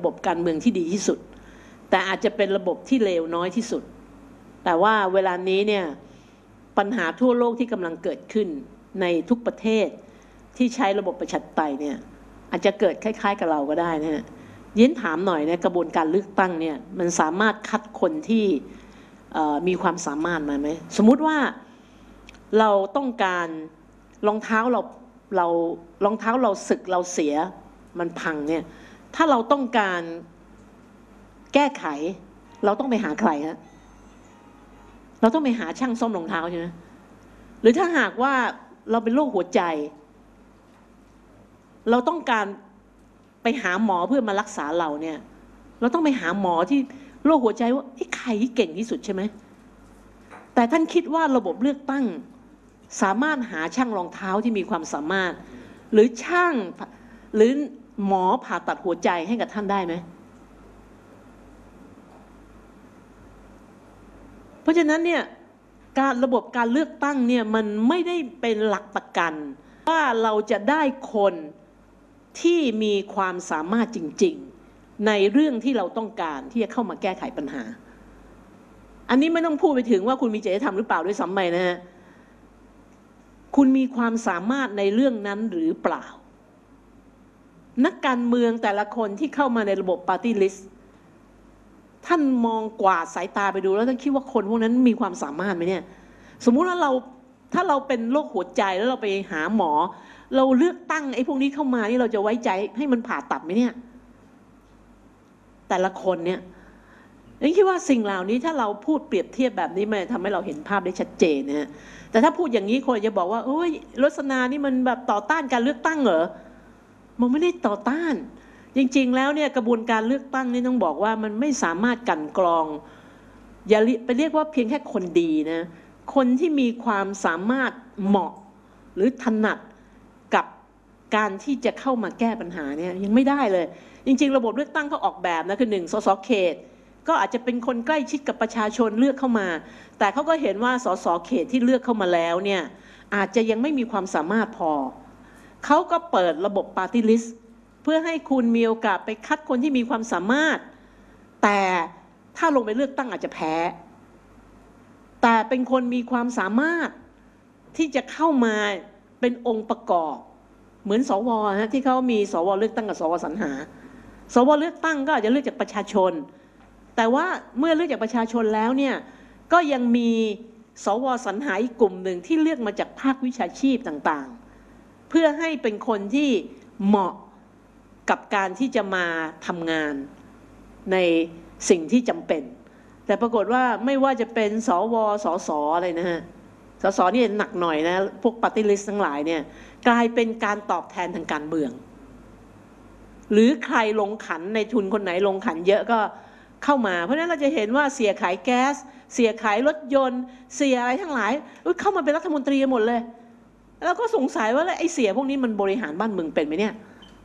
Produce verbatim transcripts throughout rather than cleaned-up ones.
บบการเมืองที่ดีที่สุดแต่อาจจะเป็นระบบที่เลวน้อยที่สุดแต่ว่าเวลานี้เนี่ยปัญหาทั่วโลกที่กำลังเกิดขึ้นในทุกประเทศที่ใช้ระบบประชาธิปไตยเนี่ยอาจจะเกิดคล้ายๆกับเราก็ได้นะฮะยินถามหน่อยเนี่ยกระบวนการเลือกตั้งเนี่ยมันสามารถคัดคนที่มีความสามารถมาไหมสมมุติว่าเราต้องการรองเท้าเราเรารองเท้าเราสึกเราเสียมันพังเนี่ยถ้าเราต้องการแก้ไขเราต้องไปหาใครฮะเราต้องไปหาช่างซ่อมรองเท้าใช่ไหมหรือถ้าหากว่าเราเป็นโรคหัวใจเราต้องการไปหาหมอเพื่อมารักษาเราเนี่ยเราต้องไปหาหมอที่โรคหัวใจว่าไอ้ใครที่เก่งที่สุดใช่ไหมแต่ท่านคิดว่าระบบเลือกตั้งสามารถหาช่างรองเท้าที่มีความสามารถหรือช่างหรือหมอผ่าตัดหัวใจให้กับท่านได้ไหมเพราะฉะนั้นเนี่ยการระบบการเลือกตั้งเนี่ยมันไม่ได้เป็นหลักประกันว่าเราจะได้คนที่มีความสามารถจริงๆในเรื่องที่เราต้องการที่จะเข้ามาแก้ไขปัญหาอันนี้ไม่ต้องพูดไปถึงว่าคุณมีจริยธรรมหรือเปล่าด้วยซ้ำไปนะฮะคุณมีความสามารถในเรื่องนั้นหรือเปล่านักการเมืองแต่ละคนที่เข้ามาในระบบปาร์ตี้ลิสต์ท่านมองกวาดสายตาไปดูแล้วท่านคิดว่าคนพวกนั้นมีความสามารถไหมเนี่ยสมมุติว่าเราถ้าเราเป็นโรคหัวใจแล้วเราไปหาหมอเราเลือกตั้งไอ้พวกนี้เข้ามานี่เราจะไว้ใจให้มันผ่าตัดไหมเนี่ยแต่ละคนเนี่ยผมคิดว่าสิ่งเหล่านี้ถ้าเราพูดเปรียบเทียบแบบนี้มันทำให้เราเห็นภาพได้ชัดเจนนะแต่ถ้าพูดอย่างนี้คนจะบอกว่าโอ้ยรสนานี่มันแบบต่อต้านการเลือกตั้งเหรอมันไม่ได้ต่อต้านจริงๆแล้วเนี่ยกระบวนการเลือกตั้งนี่ต้องบอกว่ามันไม่สามารถกลั่นกรองอย่าไปเรียกว่าเพียงแค่คนดีนะคนที่มีความสามารถเหมาะหรือถนัดกับการที่จะเข้ามาแก้ปัญหาเนี่ยยังไม่ได้เลยจริงๆระบบเลือกตั้งเขาออกแบบนะคือหนึ่งสสเขตก็อาจจะเป็นคนใกล้ชิดกับประชาชนเลือกเข้ามาแต่เขาก็เห็นว่าสสเขตที่เลือกเข้ามาแล้วเนี่ยอาจจะยังไม่มีความสามารถพอเขาก็เปิดระบบปาร์ตี้ลิสต์เพื่อให้คุณมีโอกาสไปคัดคนที่มีความสามารถแต่ถ้าลงไปเลือกตั้งอาจจะแพ้แต่เป็นคนมีความสามารถที่จะเข้ามาเป็นองค์ประกอบเหมือนสวนะที่เขามีสวเลือกตั้งกับสวสรรหาสวเลือกตั้งก็อาจจะเลือกจากประชาชนแต่ว่าเมื่อเลือกจากประชาชนแล้วเนี่ยก็ยังมีสวสรรหาอีกกลุ่มหนึ่งที่เลือกมาจากภาควิชาชีพต่างๆเพื่อให้เป็นคนที่เหมาะกับการที่จะมาทำงานในสิ่งที่จำเป็นแต่ปรากฏว่าไม่ว่าจะเป็นสวสสอะไรนะฮะสสนี่หนักหน่อยนะพวกปาร์ตี้ลิสต์ทั้งหลายเนี่ยกลายเป็นการตอบแทนทางการเมืองหรือใครลงขันในทุนคนไหนลงขันเยอะก็เข้ามาเพราะฉะนั้นเราจะเห็นว่าเสียขายแก๊สเสียขายรถยนต์เสียอะไรทั้งหลายเข้ามาเป็นรัฐมนตรีหมดเลยแล้วก็สงสัยว่าไอ้เสียพวกนี้มันบริหารบ้านเมืองเป็นไหมเนี่ย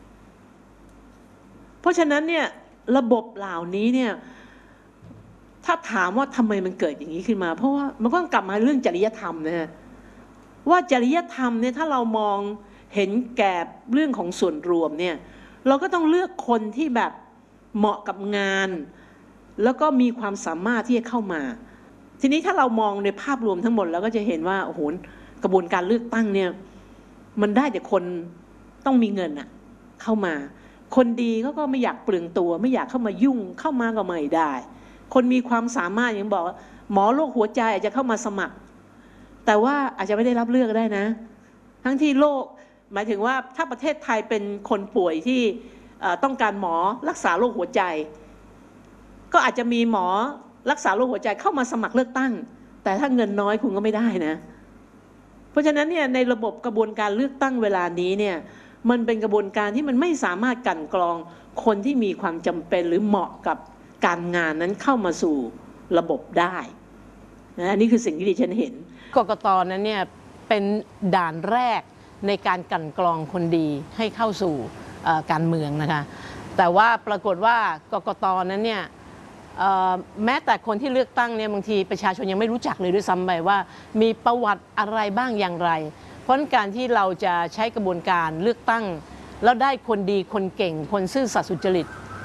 เพราะฉะนั้นเนี่ยระบบเหล่านี้เนี่ยถ้าถามว่าทำไมมันเกิดอย่างนี้ขึ้นมาเพราะว่ามันก็กลับมาเรื่องจริยธรรมนะฮะว่าจริยธรรมเนี่ยถ้าเรามองเห็นแก่เรื่องของส่วนรวมเนี่ยเราก็ต้องเลือกคนที่แบบเหมาะกับงานแล้วก็มีความสามารถที่จะเข้ามาทีนี้ถ้าเรามองในภาพรวมทั้งหมดเราก็จะเห็นว่าโอ้โหกระบวนการเลือกตั้งเนี่ยมันได้แต่คนต้องมีเงินอะเข้ามาคนดีเขาก็ไม่อยากเปลืองตัวไม่อยากเข้ามายุ่งเข้ามาก็ไม่ได้คนมีความสามารถอย่างบอกหมอโรคหัวใจอาจจะเข้ามาสมัครแต่ว่าอาจจะไม่ได้รับเลือกได้นะทั้งที่โรคหมายถึงว่าถ้าประเทศไทยเป็นคนป่วยที่ต้องการหมอรักษาโรคหัวใจก็อาจจะมีหมอรักษาโรคหัวใจเข้ามาสมัครเลือกตั้งแต่ถ้าเงินน้อยคุณก็ไม่ได้นะเพราะฉะนั้นเนี่ยในระบบกระบวนการเลือกตั้งเวลานี้เนี่ยมันเป็นกระบวนการที่มันไม่สามารถกลั่นกรองคนที่มีความจำเป็นหรือเหมาะกับการงานนั้นเข้ามาสู่ระบบได้นะนี่คือสิ่งที่ดิฉันเห็นกกต.นั้นเนี่ยเป็นด่านแรกในการกลั่นกรองคนดีให้เข้าสู่การเมืองนะคะแต่ว่าปรากฏว่ากกต.นั้นเนี่ยแม้แต่คนที่เลือกตั้งเนี่ยบางทีประชาชนยังไม่รู้จักเลยด้วยซ้ำไปว่ามีประวัติอะไรบ้างอย่างไรเพราะการที่เราจะใช้กระบวนการเลือกตั้งแล้วได้คนดีคนเก่งคนซื่อสัตย์สุจริต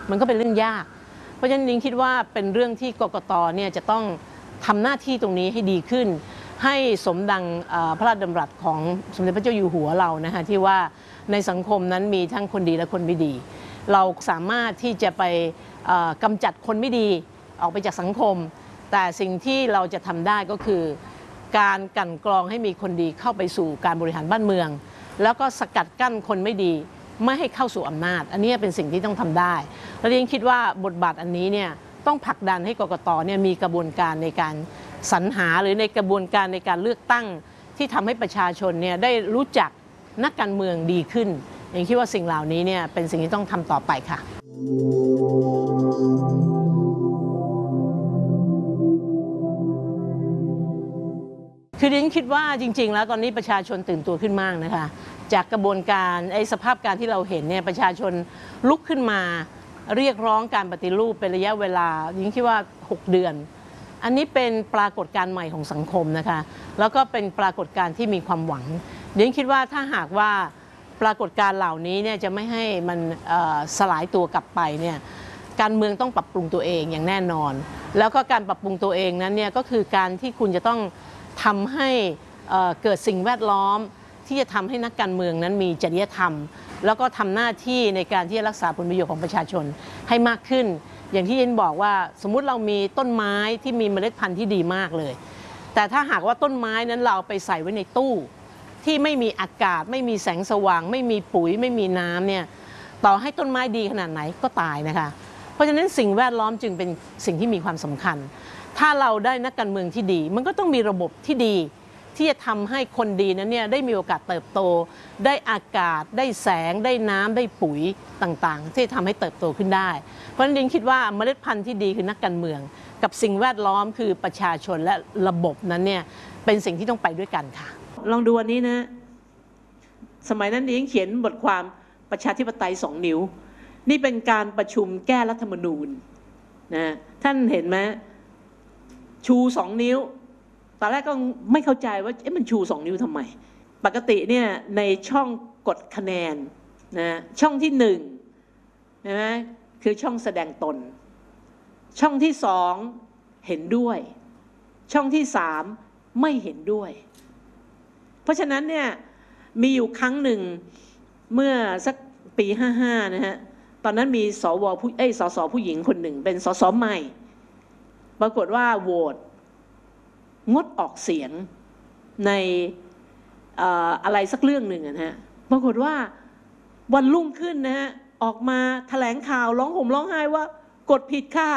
มันก็เป็นเรื่องยากเพราะฉะนั้นนิ้งคิดว่าเป็นเรื่องที่กกต.เนี่ยจะต้องทำหน้าที่ตรงนี้ให้ดีขึ้นให้สมดังพระราชดำรัสของสมเด็จพระเจ้าอยู่หัวเรานะคะที่ว่าในสังคมนั้นมีทั้งคนดีและคนไม่ดีเราสามารถที่จะไปกำจัดคนไม่ดีออกไปจากสังคมแต่สิ่งที่เราจะทำได้ก็คือการกลั่นกรองให้มีคนดีเข้าไปสู่การบริหารบ้านเมืองแล้วก็สกัดกั้นคนไม่ดีไม่ให้เข้าสู่อำนาจอันนี้เป็นสิ่งที่ต้องทำได้แล้วยังคิดว่าบทบาทอันนี้เนี่ยต้องผลักดันให้กกต.เนี่ยมีกระบวนการในการสรรหาหรือในกระบวนการในการเลือกตั้งที่ทำให้ประชาชนเนี่ยได้รู้จักนักการเมืองดีขึ้นยังคิดว่าสิ่งเหล่านี้เนี่ยเป็นสิ่งที่ต้องทำต่อไปค่ะคือดิฉันคิดว่าจริงๆแล้วตอนนี้ประชาชนตื่นตัวขึ้นมากนะคะจากกระบวนการไอ้สภาพการที่เราเห็นเนี่ยประชาชนลุกขึ้นมาเรียกร้องการปฏิรูปเป็นระยะเวลาดิฉันคิดว่าหกเดือนอันนี้เป็นปรากฏการณ์ใหม่ของสังคมนะคะแล้วก็เป็นปรากฏการณ์ที่มีความหวังดิฉันคิดว่าถ้าหากว่าปรากฏการณ์เหล่านี้เนี่ยจะไม่ให้มันสลายตัวกลับไปเนี่ยการเมืองต้องปรับปรุงตัวเองอย่างแน่นอนแล้วก็การปรับปรุงตัวเองนั้นเนี่ยก็คือการที่คุณจะต้องทำให้เกิดสิ่งแวดล้อมที่จะทำให้นักการเมืองนั้นมีจริยธรรมแล้วก็ทำหน้าที่ในการที่จะรักษาผลประโยชน์ของประชาชนให้มากขึ้นอย่างที่เย็นบอกว่าสมมุติเรามีต้นไม้ที่มีเมล็ดพันธุ์ที่ดีมากเลยแต่ถ้าหากว่าต้นไม้นั้นเราไปใส่ไว้ในตู้ที่ไม่มีอากาศไม่มีแสงสว่างไม่มีปุ๋ยไม่มีน้ำเนี่ยต่อให้ต้นไม้ดีขนาดไหนก็ตายนะคะเพราะฉะนั้นสิ่งแวดล้อมจึงเป็นสิ่งที่มีความสำคัญถ้าเราได้นักการเมืองที่ดีมันก็ต้องมีระบบที่ดีที่จะทำให้คนดีนั้นเนี่ยได้มีโอกาสเติบโตได้อากาศได้แสงได้น้ำได้ปุ๋ยต่างๆที่ทำให้เติบโตขึ้นได้เพราะฉะนั้นดิฉันคิดว่าเมล็ดพันธุ์ที่ดีคือนักการเมืองกับสิ่งแวดล้อมคือประชาชนและระบบนั้นเนี่ยเป็นสิ่งที่ต้องไปด้วยกันค่ะลองดูอันนี้นะสมัยนั้นดิฉันเขียนบทความประชาธิปไตยสองนิ้วนี่เป็นการประชุมแก้รัฐธรรมนูญนะท่านเห็นไหมชูสองนิ้วตอนแรกก็ไม่เข้าใจว่าเอ๊ะมันชูสองนิ้วทำไมปกติเนี่ยในช่องกดคะแนนนะช่องที่หนึ่งใช่ไหมคือช่องแสดงตนช่องที่สองเห็นด้วยช่องที่สามไม่เห็นด้วยเพราะฉะนั้นเนี่ยมีอยู่ครั้งหนึ่งเมื่อสักปีห้าห้านะฮะตอนนั้นมีสวผู้เอ้ยสสผู้หญิงคนหนึ่งเป็นสสใหม่ปรากฏว่าโหวตงดออกเสียงในอะไรสักเรื่องหนึ่งนะฮะปรากฏว่าวันรุ่งขึ้นนะฮะออกมาแถลงข่าวร้องห่มร้องไห้ว่ากดผิดค่ะ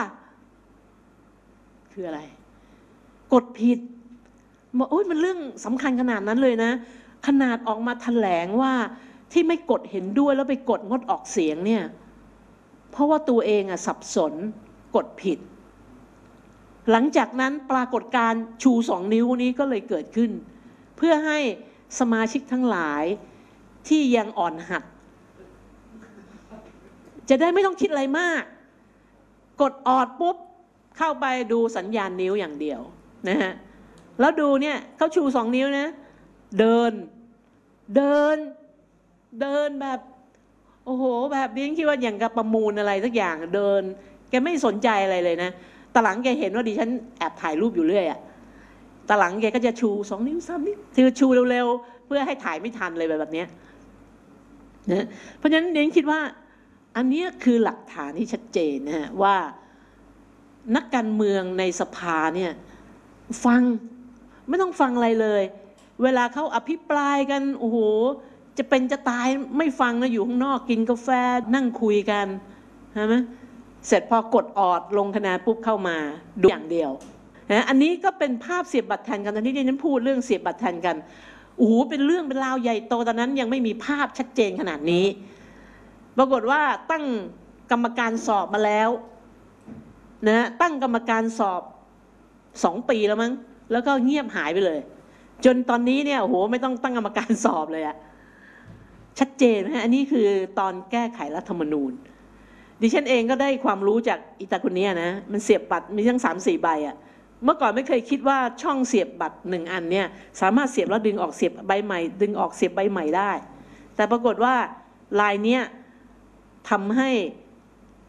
คืออะไรกดผิดบอกโอ้ยมันเรื่องสำคัญขนาดนั้นเลยนะขนาดออกมาแถลงว่าที่ไม่กดเห็นด้วยแล้วไปกดงดออกเสียงเนี่ยเพราะว่าตัวเองอะสับสนกดผิดหลังจากนั้นปรากฏการณ์ชูสองนิ้วนี้ก็เลยเกิดขึ้นเพื่อให้สมาชิกทั้งหลายที่ยังอ่อนหัดจะได้ไม่ต้องคิดอะไรมากกดออดปุ๊บเข้าไปดูสัญญาณนิ้วอย่างเดียวนะฮะแล้วดูเนี่ยเขาชูสองนิ้วนะเดินเดินเดินแบบโอ้โหแบบนี้คิดว่าอย่างกับประมูลอะไรสักอย่างเดินแกไม่สนใจอะไรเลยนะตะหลังแกเห็นว่าดิฉันแอบถ่ายรูปอยู่เรื่อยอะตะหลังแกก็จะชูสองนิ้วสามนิ้วคือชูเร็วๆเพื่อให้ถ่ายไม่ทันเลยแบบนี้นะเพราะฉะนั้นดิฉันคิดว่าอันนี้คือหลักฐานที่ชัดเจนนะฮะว่านักการเมืองในสภาเนี่ยฟังไม่ต้องฟังอะไรเลยเวลาเขาอภิปรายกันโอ้โหจะเป็นจะตายไม่ฟังนะอยู่ข้างนอกกินกาแฟนั่งคุยกันใช่ไหมเสร็จพอกดออดลงคะแนนปุ๊บเข้ามาดูอย่างเดียวนะอันนี้ก็เป็นภาพเสียบบัตรแทนกันตอนที่ดิฉันพูดเรื่องเสียบบัตรแทนกันโอ้โหเป็นเรื่องเป็นราวใหญ่โตตอนนั้นยังไม่มีภาพชัดเจนขนาดนี้ปรากฏว่าตั้งกรรมการสอบมาแล้วนะตั้งกรรมการสอบสองปีแล้วมั้งแล้วก็เงียบหายไปเลยจนตอนนี้เนี่ยโอ้โหไม่ต้องตั้งกรรมการสอบเลยอะชัดเจนนะอันนี้คือตอนแก้ไขรัฐธรรมนูญดิฉันเองก็ได้ความรู้จากอีตาคนนี้นะมันเสียบบัตรมีทั้งสามสี่ใบอะเมื่อก่อนไม่เคยคิดว่าช่องเสียบบัตรหนึ่งอันเนี่ยสามารถเสียบแล้วดึงออกเสียบใบใหม่ดึงออกเสียบใบใหม่ได้แต่ปรากฏว่าลายเนี้ยทำให้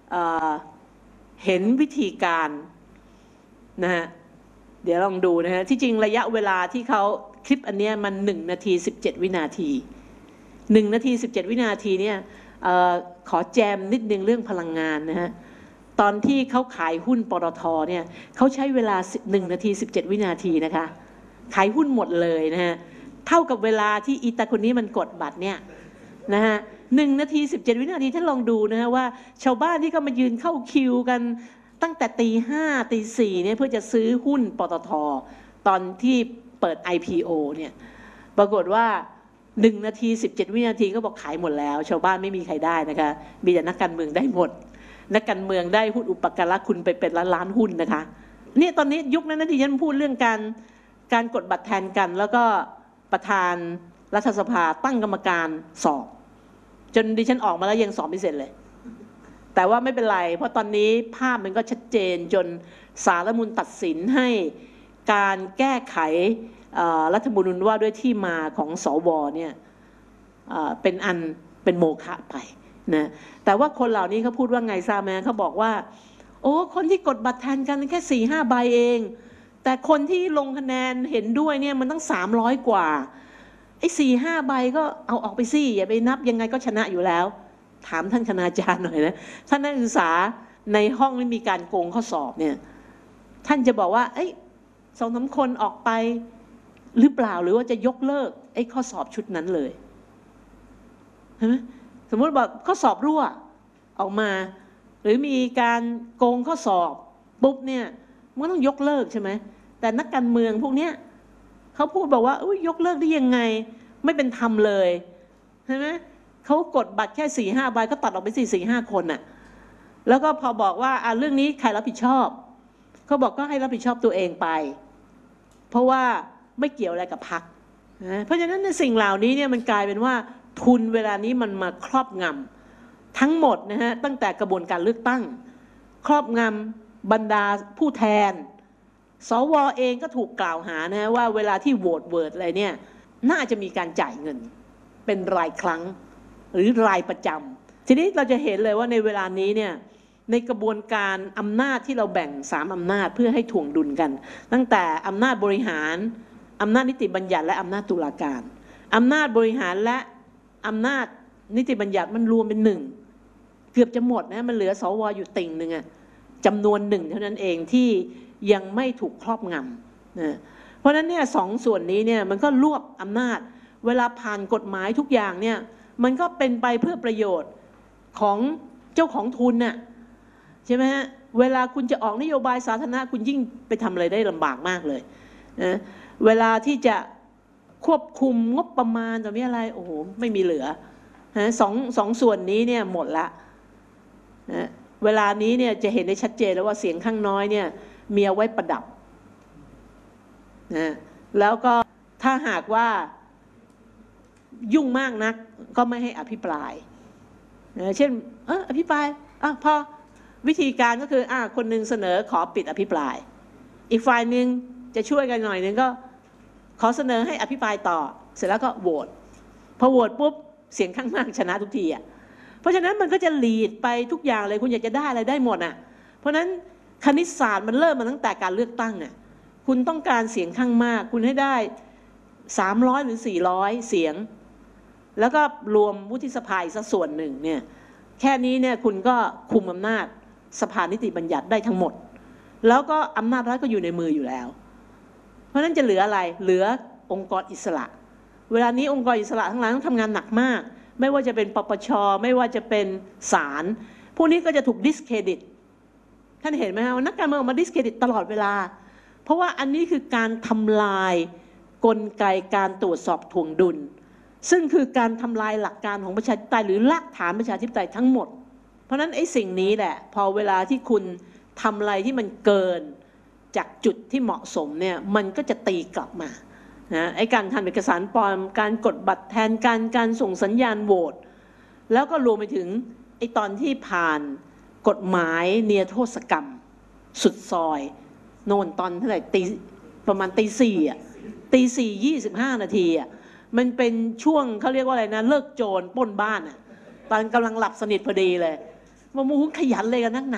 เอ่อเห็นวิธีการนะฮะเดี๋ยวลองดูนะฮะที่จริงระยะเวลาที่เขาคลิปอันเนี้ยมันหนึ่งนาทีสิบเจ็ดวินาทีหนึ่งนาทีสิบเจ็ดวินาทีเนี่ยเอ่อขอแจมนิดนึงเรื่องพลังงานนะฮะตอนที่เขาขายหุ้นปตทเนี่ยเขาใช้เวลาหนึ่งนาทีสิบเจ็ดวินาทีนะคะขายหุ้นหมดเลยนะฮะเท่ากับเวลาที่อีตาคนนี้มันกดบัตรเนี่ยนะฮะหนึ่งนาทีสิบเจ็ดวินาทีท่านลองดูนะฮะว่าชาวบ้านที่ก็มายืนเข้าคิวกันตั้งแต่ตีห้าตีสี่เนี่ยเพื่อจะซื้อหุ้นปตทตอนที่เปิด ไอ พี โอ เนี่ยปรากฏว่าหนึ่งนาทีสิบเจ็ดวินาทีก็บอกขายหมดแล้วชาวบ้านไม่มีใครได้นะคะมีแต่นักการเมืองได้หมดนักการเมืองได้หุ้นอุปการะคุณไปเป็นล้านล้านหุ้นนะคะเนี่ยตอนนี้ยุคนั้นนะที่ฉันพูดเรื่องการการกดบัตรแทนกันแล้วก็ประธานรัฐสภาตั้งกรรมการสอบจนดิฉันออกมาแล้วยังสอบไม่เสร็จเลยแต่ว่าไม่เป็นไรเพราะตอนนี้ภาพมันก็ชัดเจนจนศาลรัฐธรรมนูญตัดสินให้การแก้ไขรัฐธรรมนูญว่าด้วยที่มาของสวเนี่ยเป็นอันเป็นโมฆะไปนะแต่ว่าคนเหล่านี้เขาพูดว่าไงทราบไหมเขาบอกว่าโอ้คนที่กดบัตรแทนกันแค่สี่ห้าใบเองแต่คนที่ลงคะแนนเห็นด้วยเนี่ยมันตั้งสามร้อยกว่าไอ้สี่ห้าใบก็เอาออกไปสิอย่าไปนับยังไงก็ชนะอยู่แล้วถามท่านคณาจารย์หน่อยนะท่านนักศึกษาในห้องไม่มีการโกงข้อสอบเนี่ยท่านจะบอกว่าเอ้ยสองสามคนออกไปหรือเปล่าหรือว่าจะยกเลิกไอ้ข้อสอบชุดนั้นเลยเห็นไหมสมมติบอกข้อสอบรั่วออกมาหรือมีการโกงข้อสอบปุ๊บเนี่ยมันต้องยกเลิกใช่ไหมแต่นักการเมืองพวกเนี้ยเขาพูดบอกว่าอุ้ยยกเลิกได้ยังไงไม่เป็นธรรมเลยใช่ไหมเขากดบัตรแค่สี่ห้าใบก็ตัดออกไปสี่สี่ห้าคนน่ะแล้วก็พอบอกว่าอ่ะเรื่องนี้ใครรับผิดชอบเขาบอกก็ให้รับผิดชอบตัวเองไปเพราะว่าไม่เกี่ยวอะไรกับพรรคนะเพราะฉะนั้นในสิ่งเหล่านี้เนี่ยมันกลายเป็นว่าทุนเวลานี้มันมาครอบงำทั้งหมดนะฮะตั้งแต่กระบวนการเลือกตั้งครอบงำบรรดาผู้แทนสวเองก็ถูกกล่าวหานะฮะว่าเวลาที่โหวตเวิร์ดอะไรเนี่ยน่าจะมีการจ่ายเงินเป็นรายครั้งหรือรายประจำทีนี้เราจะเห็นเลยว่าในเวลานี้เนี่ยในกระบวนการอำนาจที่เราแบ่งสามอำนาจเพื่อให้ถ่วงดุลกันตั้งแต่อำนาจบริหารอำนาจนิติบัญญัติและอำนาจตุลาการอำนาจบริหารและอำนาจนิติบัญญัติมันรวมเป็นหนึ่งเกือบจะหมดนะมันเหลือสวอยู่ติ่งหนึ่งอะจำนวนหนึ่งเท่านั้นเองที่ยังไม่ถูกครอบงำนะเพราะฉะนั้นเนี่ยสองส่วนนี้เนี่ยมันก็รวบอำนาจเวลาผ่านกฎหมายทุกอย่างเนี่ยมันก็เป็นไปเพื่อประโยชน์ของเจ้าของทุนน่ะใช่ไหมฮะเวลาคุณจะออกนโยบายสาธารณะคุณยิ่งไปทำอะไรได้ลำบากมากเลยนะเวลาที่จะควบคุมงบประมาณจะมีอะไรโอ้โหไม่มีเหลือนะสองสองส่วนนี้เนี่ยหมดละนะเวลานี้เนี่ยจะเห็นได้ชัดเจนแล้วว่าเสียงข้างน้อยเนี่ยมีเอาไว้ประดับนะแล้วก็ถ้าหากว่ายุ่งมากนักก็ไม่ให้อภิปรายนะเช่นเอออภิปรายอ่ะพอวิธีการก็คืออ่ะคนหนึ่งเสนอขอปิดอภิปรายอีกฝ่ายหนึ่งจะช่วยกันหน่อยหนึ่งก็ขอเสนอให้อภิปรายต่อเสร็จแล้วก็โหวตพอโหวตปุ๊บเสียงข้างมากชนะทุกทีอ่ะเพราะฉะนั้นมันก็จะลีดไปทุกอย่างเลยคุณอยากจะได้อะไรได้หมดอ่ะเพราะฉะนั้นคณิตศาสตร์มันเริ่มมาตั้งแต่การเลือกตั้งอ่ะคุณต้องการเสียงข้างมากคุณให้ได้สามร้อยหรือสี่ร้อยเสียงแล้วก็รวมวุฒิสภาอีกสักส่วนหนึ่งเนี่ยแค่นี้เนี่ยคุณก็คุมอำนาจสภานิติบัญญัติได้ทั้งหมดแล้วก็อำนาจรัฐก็อยู่ในมืออยู่แล้วเพราะนั้นจะเหลืออะไรเหลือองค์กรอิสระเวลานี้องค์กรอิสระทั้งหลายต้องทำงานหนักมากไม่ว่าจะเป็นปปชไม่ว่าจะเป็นศาลพวกนี้ก็จะถูกดิสเครดิตท่านเห็นไหมครับว่านักการเมืองมาดิสเครดิตตลอดเวลาเพราะว่าอันนี้คือการทำลายกลไกการตรวจสอบถ่วงดุลซึ่งคือการทำลายหลักการของประชาธิปไตยหรือรากฐานประชาธิปไตยทั้งหมดเพราะนั้นไอ้สิ่งนี้แหละพอเวลาที่คุณทำอะไรที่มันเกินจากจุดที่เหมาะสมเนี่ยมันก็จะตีกลับมานะไอ้การทำเอกสารปลอมการกดบัตรแทนการการส่งสัญญาณโหวตแล้วก็รวมไปถึงไอ้ตอนที่ผ่านกฎหมายเนียโทษกรรมสุดซอยโน่นตอนเท่าไหร่ตีประมาณตีสี่อ่ะตีสี่ยี่สิบห้านาทีอ่ะมันเป็นช่วงเขาเรียกว่าอะไรนะเลิกโจรปล้นบ้านอ่ะตอนกำลังหลับสนิทพอดีเลยมามูขยันเลยกันนักหนา